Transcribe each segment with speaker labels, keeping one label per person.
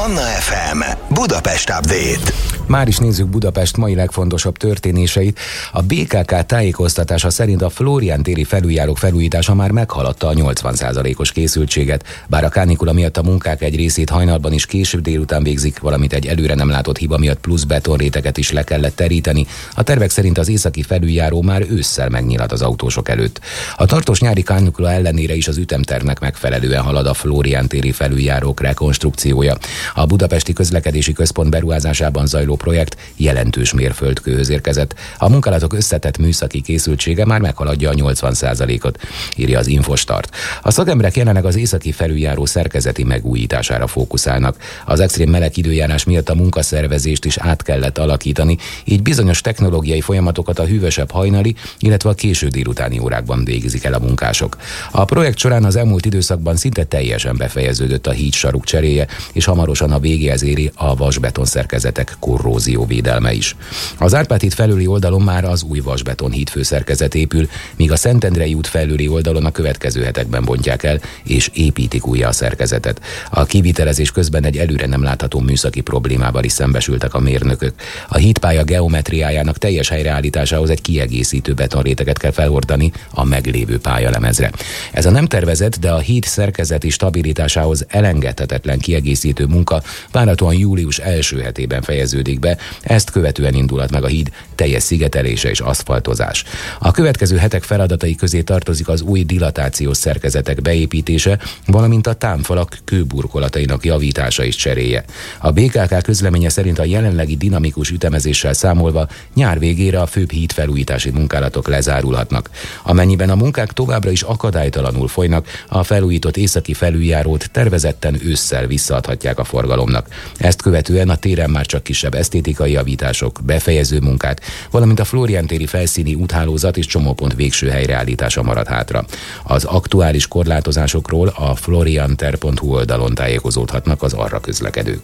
Speaker 1: Manna FM Budapest Update.
Speaker 2: Már is nézzük Budapest mai legfontosabb történéseit. A BKK tájékoztatása szerint a Flórián téri felüljárók felújítása már meghaladta a 80%-os készültséget, bár a kánikula miatt a munkák egy részét hajnalban is később délután végzik, valamint egy előre nem látott hiba miatt plusz betonréteget is le kellett teríteni. A tervek szerint az északi felüljáró már ősszel megnyílhat az autósok előtt. A tartós nyári kánikula ellenére is az ütemtervnek megfelelően halad a Flórián téri felüljárók rekonstrukciója. A Budapesti Közlekedési Központ beruházásában zajló projekt jelentős mérföldkőhöz érkezett. A munkálatok összetett műszaki készültsége már meghaladja a 80%-ot, írja az Infostart. A szakemberek jelenleg az északi felüljáró szerkezeti megújítására fókuszálnak. Az extrém meleg időjárás miatt a munkaszervezést is át kellett alakítani, így bizonyos technológiai folyamatokat a hűvösebb hajnali, illetve a késő délutáni órákban végzik el a munkások. A projekt során az elmúlt időszakban szinte teljesen befejeződött a hídsaruk cseréje, és hamarosan a végéhez éri a vasbeton szerkezetek korrózióvédelme is. Az Árpád híd felüli oldalon már az új vasbeton hídfőszerkezet épül, míg a Szentendrei út felüli oldalon a következő hetekben bontják el, és építik újra a szerkezetet. A kivitelezés közben egy előre nem látható műszaki problémával is szembesültek a mérnökök. A hídpálya geometriájának teljes helyreállításához egy kiegészítő betonréteget kell felhordani a meglévő pályalemezre. Ez a nem tervezett, de a híd szerkezeti stabilitásához elengedhetetlen kiegészítő munka várhatóan július első hetében fejeződik be, ezt követően indulhat meg a híd teljes szigetelése és aszfaltozás. A következő hetek feladatai közé tartozik az új dilatációs szerkezetek beépítése, valamint a támfalak kőburkolatainak javítása és cseréje. A BKK közleménye szerint a jelenlegi dinamikus ütemezéssel számolva nyár végére a főbb hídfelújítási munkálatok lezárulhatnak. Amennyiben a munkák továbbra is akadálytalanul folynak, a felújított északi felüljárót tervezetten ősszel visszaadhatják a forgalomnak. Ezt követően a téren már csak kisebb esztétikai javítások, befejező munkák, valamint a Flórián téri felszíni úthálózat és csomópont végső helyreállítása marad hátra. Az aktuális korlátozásokról a florianter.hu oldalon tájékozódhatnak az arra közlekedők.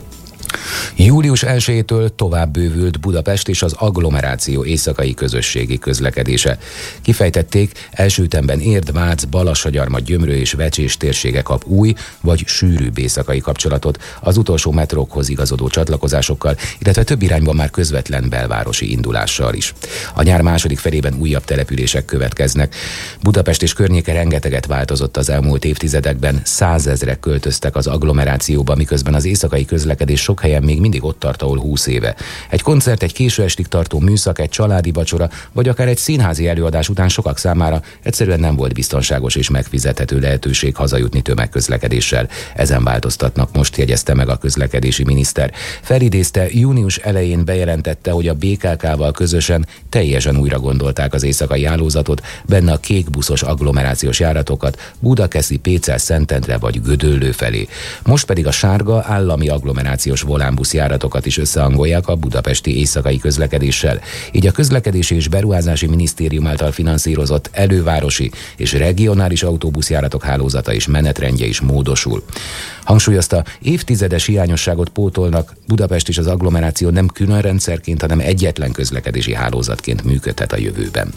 Speaker 2: Július 1-től tovább bővült Budapest és az agglomeráció éjszakai közösségi közlekedése. Kifejtették, első ütemben Érd, Vác, Balassagyarmat, Gyömrő és Vecsés térsége kap új vagy sűrűbb éjszakai kapcsolatot az utolsó metrókhoz igazodó csatlakozásokkal, illetve több irányban már közvetlen belvárosi indulással is. A nyár második felében újabb települések következnek. Budapest és környéke rengeteget változott az elmúlt évtizedekben, 100 000-ek költöztek az agglomerációba, miközben az éjszakai közlekedés sok helyen még mindig ott tart, ahol 20 éve. Egy koncert, egy késő estig tartó műszak, egy családi vacsora, vagy akár egy színházi előadás után sokak számára egyszerűen nem volt biztonságos és megfizethető lehetőség hazajutni tömegközlekedéssel. Ezen változtatnak, most jegyezte meg a közlekedési miniszter. Felidézte, június elején bejelentette, hogy a BKK-val közösen teljesen újra gondolták az éjszakai hálózatot, benne a kékbuszos agglomerációs járatokat Budakeszi, Pécel, Szentendre vagy Gödöllő felé. Most pedig a sárga állami agglomerációs volánbusz járatokat is összehangolják a budapesti éjszakai közlekedéssel. Így a Közlekedési és Beruházási Minisztérium által finanszírozott elővárosi és regionális autóbuszjáratok hálózata és menetrendje is módosul. Hangsúlyozta, évtizedes hiányosságot pótolnak, Budapest és az agglomeráció nem külön rendszerként, hanem egyetlen közlekedési hálózatként működhet a jövőben.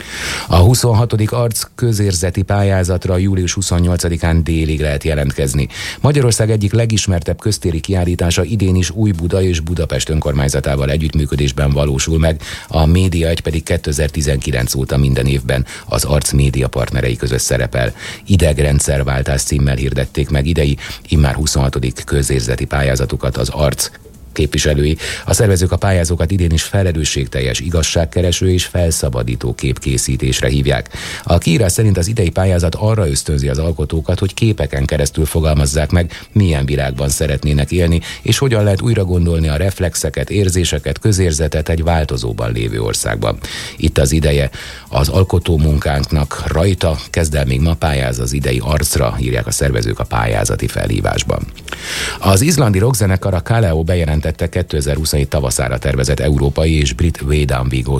Speaker 2: A 26. arc közérzeti pályázatra július 28-án délig lehet jelentkezni. Magyarország egyik legismertebb köztéri kiállítása idén is Újbuda és Budapest önkormányzatával együttműködésben valósul meg, a Média 1 pedig 2019 óta minden évben az Arc média partnerei között szerepel. Idegrendszerváltás címmel hirdették meg idei, immár 26. közérzeti pályázatukat az Arc képviselői. A szervezők a pályázókat idén is felelősségteljes, igazságkereső és felszabadító képkészítésre hívják. A kiírás szerint az idei pályázat arra ösztönzi az alkotókat, hogy képeken keresztül fogalmazzák meg, milyen világban szeretnének élni, és hogyan lehet újra gondolni a reflexeket, érzéseket, közérzetet egy változóban lévő országban. Itt az ideje az alkotó munkánknak, rajta kezd el még ma pályáz az idei Arcra, írják a szervezők a pályázati felhívásban. Az izlandi rockzenekar a Kaleo bejelentette 2027 tavaszára tervezett európai és brit Way Down We Go